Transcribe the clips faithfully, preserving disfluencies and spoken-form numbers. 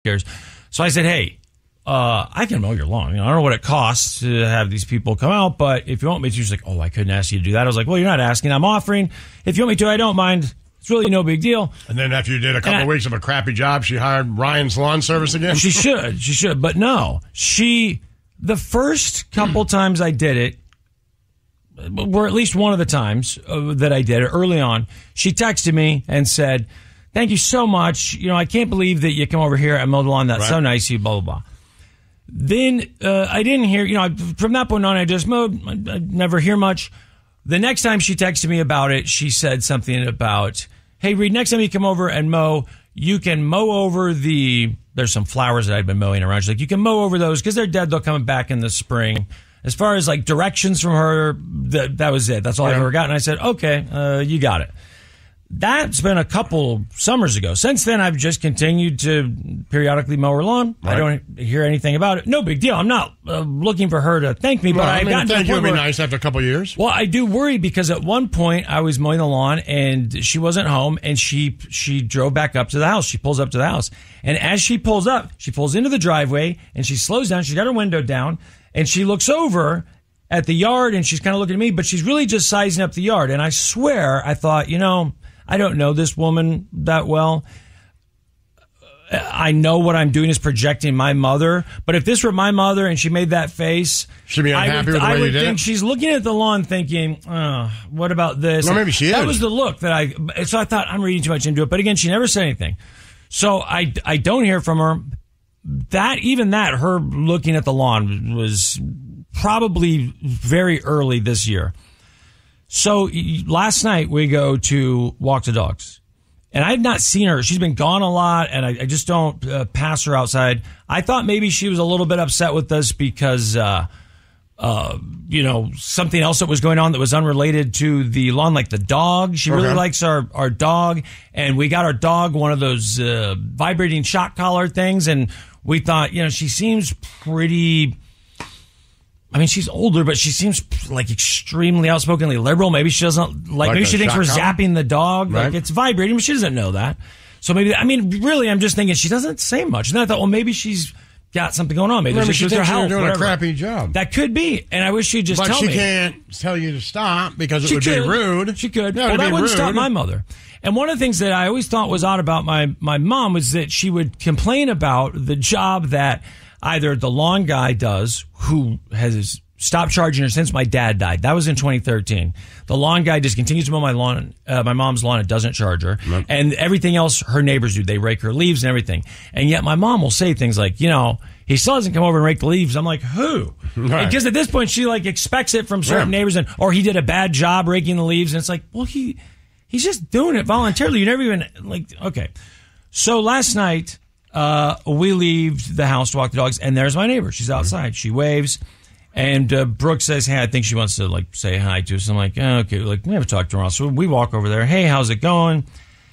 cares. So I said, hey, uh, I can mow your lawn. You know, I don't know what it costs to have these people come out, but if you want me to, she's like, oh, I couldn't ask you to do that. I was like, well, you're not asking. I'm offering. If you want me to, I don't mind. It's really no big deal. And then after you did a couple I, of weeks of a crappy job, she hired Ryan's Lawn Service again? She should. She should. But no. She, the first couple times I did it, or at least one of the times uh, that I did it early on, she texted me and said, thank you so much. You know, I can't believe that you come over here and mow the lawn. That's right. So nice of you, blah, blah, blah. Then uh, I didn't hear, you know, from that point on, I just mowed. I, I never hear much. The next time she texted me about it, she said something about, hey, Reed, next time you come over and mow, you can mow over the, there's some flowers that I've been mowing around. She's like, you can mow over those because they're dead. They'll come back in the spring. As far as like directions from her, that, that was it. That's all yeah. I've ever gotten. I said, okay, uh, you got it. That's been a couple summers ago. Since then, I've just continued to periodically mow her lawn. Right. I don't hear anything about it. No big deal. I'm not uh, looking for her to thank me, but well, I've I mean, gotten to thank the you point would be where, nice after a couple of years. Well, I do worry because at one point I was mowing the lawn and she wasn't home, and she she drove back up to the house. She pulls up to the house, and as she pulls up, she pulls into the driveway and she slows down. She's got her window down and she looks over at the yard and she's kind of looking at me, but she's really just sizing up the yard. And I swear, I thought, you know, I don't know this woman that well. I know what I'm doing is projecting my mother, but if this were my mother and she made that face, she'd be unhappy I would, with the way I would you did think it? She's looking at the lawn thinking, oh, what about this? Well, maybe she is. That was the look that I, so I thought I'm reading too much into it. But again, she never said anything. So I, I don't hear from her. That, even that, her looking at the lawn was probably very early this year. So last night we go to walk the dogs, and I had not seen her. She's been gone a lot, and I, I just don't uh, pass her outside. I thought maybe she was a little bit upset with us because, uh, uh, you know, something else that was going on that was unrelated to the lawn, like the dog. She really okay. likes our, our dog, and we got our dog one of those uh, vibrating shock collar things, and we thought, you know, she seems pretty... I mean, she's older, but she seems like extremely outspokenly liberal. Maybe she doesn't like, like maybe she thinks we're collar? zapping the dog. Right. Like it's vibrating, but she doesn't know that. So maybe, I mean, really, I'm just thinking she doesn't say much. And then I thought, well, maybe she's got something going on. Maybe Maybe she she's thinks her you're health, doing whatever. a crappy job. That could be. And I wish she'd just but tell me. me. But she can't tell you to stop because it she would could. be rude. She could. Yeah, well, that wouldn't rude. stop my mother. And one of the things that I always thought was odd about my, my mom was that she would complain about the job that either the lawn guy does, who has stopped charging her since my dad died. That was in twenty thirteen. The lawn guy just continues to mow my lawn, uh, my mom's lawn. It doesn't charge her. Right. And everything else her neighbors do. They rake her leaves and everything. And yet my mom will say things like, you know, he still doesn't come over and rake the leaves. I'm like, who? Right. Because at this point she like expects it from certain yeah. neighbors, and or he did a bad job raking the leaves. And it's like, well, he he's just doing it voluntarily. You never even like, okay. So last night, uh, we leave the house to walk the dogs, and there's my neighbor. She's outside. Mm-hmm. She waves. And uh, Brooke says, hey, I think she wants to like say hi to us. I'm like, oh, okay, like we haven't talked to her. So we walk over there. Hey, how's it going?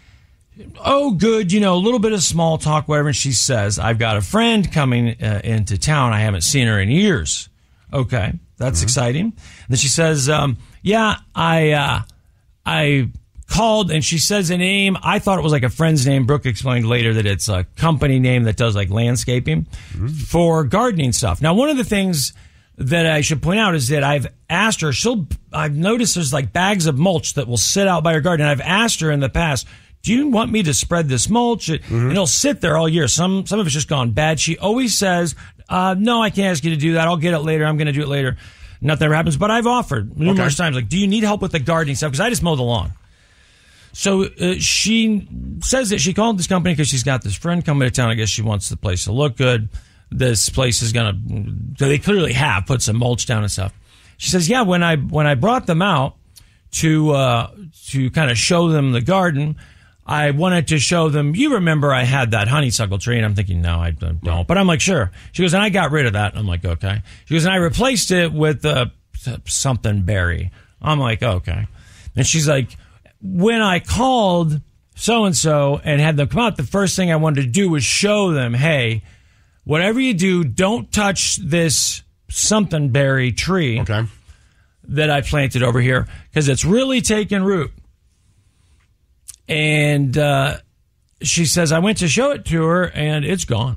Oh, good. You know, a little bit of small talk, whatever. And she says, I've got a friend coming uh, into town. I haven't seen her in years. Okay, that's mm-hmm. exciting. And then she says, um, yeah, I, uh, I called, and she says a name. I thought it was like a friend's name. Brooke explained later that it's a company name that does like landscaping mm-hmm. for gardening stuff. Now, one of the things that I should point out is that I've asked her, she'll, I've noticed there's like bags of mulch that will sit out by her garden. And I've asked her in the past, do you want me to spread this mulch? Mm-hmm. And it'll sit there all year. Some, some of it's just gone bad. She always says, uh, no, I can't ask you to do that. I'll get it later. I'm going to do it later. Nothing ever happens, but I've offered numerous okay. times, like, do you need help with the gardening stuff? Because I just mow the lawn. So uh, she says that she called this company because she's got this friend coming to town. I guess she wants the place to look good. This place is going to, they clearly have put some mulch down and stuff. She says, yeah, when I, when I brought them out to, uh, to kind of show them the garden, I wanted to show them, you remember I had that honeysuckle tree, and I'm thinking, no, I don't, right. but I'm like, sure. She goes, and I got rid of that. I'm like, okay. She goes, and I replaced it with, uh, something berry. I'm like, okay. And she's like, when I called so-and-so and had them come out, the first thing I wanted to do was show them, hey, whatever you do, don't touch this something berry tree okay. that I planted over here because it's really taken root. And uh, she says, I went to show it to her and it's gone.